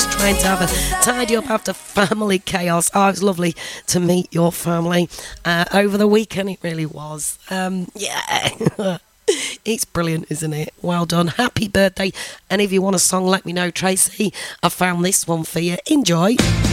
just trying to have a tidy up after family chaos. Oh, it was lovely to meet your family over the weekend. It really was. Yeah. It's brilliant, isn't it? Well done. Happy birthday. And if you want a song, let me know, Tracy. I found this one for you. Enjoy.